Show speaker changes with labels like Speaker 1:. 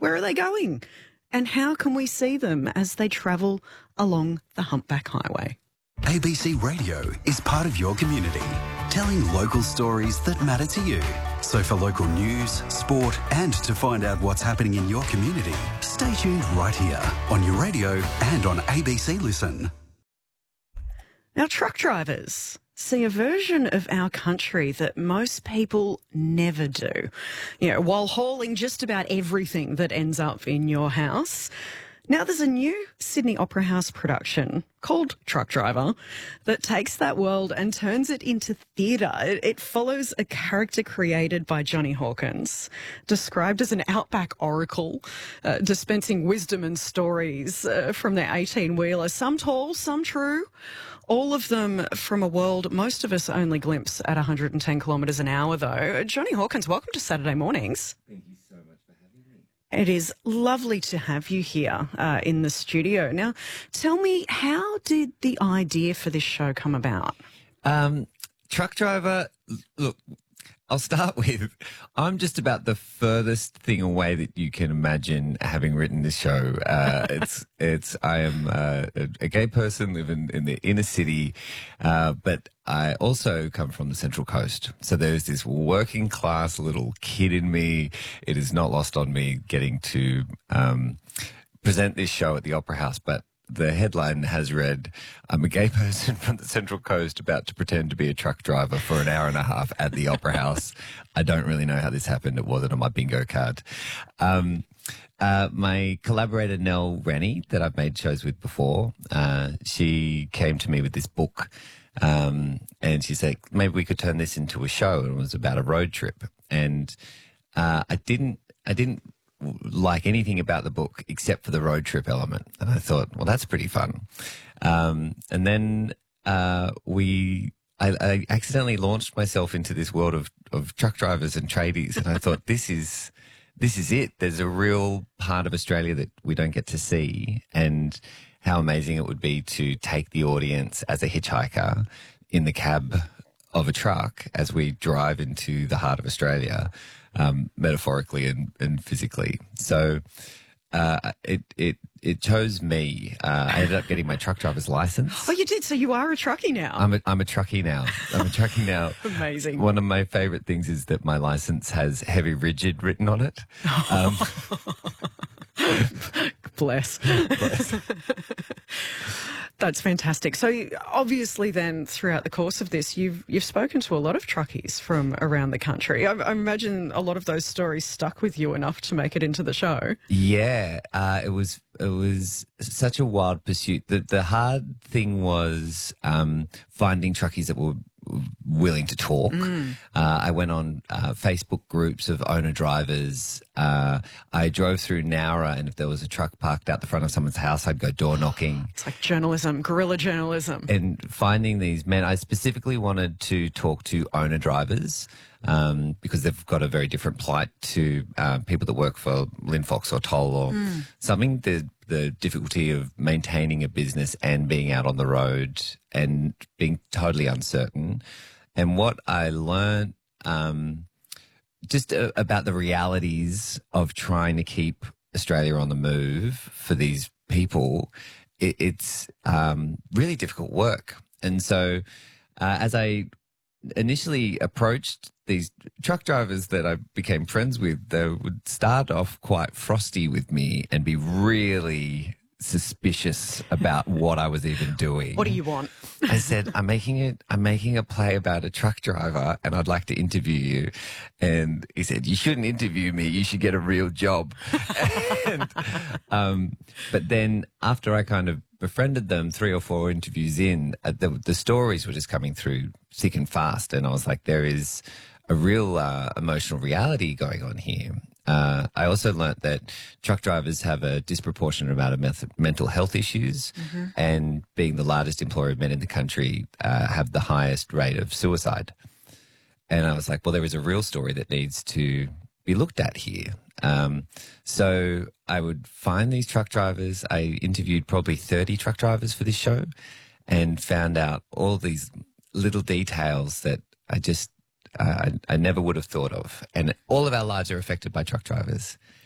Speaker 1: Where are they going? And how can we see them as they travel along the Humpback Highway?
Speaker 2: ABC Radio is part of your community, telling local stories that matter to you. So for local news, sport and to find out what's happening in your community, stay tuned right here on your radio and on ABC Listen.
Speaker 1: Now, truck drivers see a version of our country that most people never do. While hauling just about everything that ends up in your house. Now there's a new Sydney Opera House production called Truck Driver that takes that world and turns it into theatre. It follows a character created by Johnny Hawkins, described as an outback oracle, dispensing wisdom and stories from their 18-wheeler, some tall, some true, all of them from a world most of us only glimpse at 110 kilometres an hour, though. Johnny Hawkins, welcome to Saturday Mornings.
Speaker 3: Thank you so much for having me.
Speaker 1: It is lovely to have you here in the studio. Now, tell me, how did the idea for this show come about?
Speaker 3: Truck Driver, look, I'll start with, I'm just about the furthest thing away that you can imagine having written this show. I am a gay person living in the inner city, but I also come from the Central Coast. So there's this working class little kid in me. It is not lost on me getting to present this show at the Opera House, but the headline has read, I'm a gay person from the Central Coast about to pretend to be a truck driver for an hour and a half at the Opera House. I don't really know how this happened. It wasn't on my bingo card. My collaborator, Nell Rennie, that I've made shows with before, she came to me with this book, and she said, maybe we could turn this into a show. And it was about a road trip. And I didn't like anything about the book except for the road trip element. And I thought, well, that's pretty fun. And then I accidentally launched myself into this world of truck drivers and tradies. And I thought, this is it. There's a real part of Australia that we don't get to see, and how amazing it would be to take the audience as a hitchhiker in the cab of a truck as we drive into the heart of Australia. Metaphorically and physically. So it chose me. I ended up getting my truck driver's license.
Speaker 1: Oh, you did? So you are a truckie now?
Speaker 3: I'm a truckie now. I'm a truckie now.
Speaker 1: Amazing.
Speaker 3: One of my favourite things is that my license has heavy rigid written on it.
Speaker 1: Bless. That's fantastic. So obviously then throughout the course of this, you've spoken to a lot of truckies from around the country. I imagine a lot of those stories stuck with you enough to make it into the show. Yeah,
Speaker 3: it was such a wild pursuit. The hard thing was finding truckies that were willing to talk. I went on Facebook groups of owner drivers. I drove through Nowra, and if there was a truck parked out the front of someone's house, I'd go door knocking.
Speaker 1: It's like journalism, guerrilla journalism.
Speaker 3: And finding these men, I specifically wanted to talk to owner drivers because they've got a very different plight to people that work for Linfox or Toll or something. The difficulty of maintaining a business and being out on the road and being totally uncertain. And what I learned just about the realities of trying to keep Australia on the move for these people, it's really difficult work. And so as I initially approached these truck drivers that I became friends with, they would start off quite frosty with me and be really suspicious about what I was even doing.
Speaker 1: What do you want?
Speaker 3: I said, I'm making a play about a truck driver and I'd like to interview you. And he said, you shouldn't interview me. You should get a real job. But then after I kind of befriended them 3 or 4 interviews in, the stories were just coming through thick and fast. And I was like, there is a real emotional reality going on here. I also learnt that truck drivers have a disproportionate amount of mental health issues, and being the largest employer of men in the country, have the highest rate of suicide. And I was like, well, there is a real story that needs to be looked at here. So I would find these truck drivers. I interviewed probably 30 truck drivers for this show and found out all these little details that I never would have thought of. And all of our lives are affected by truck drivers.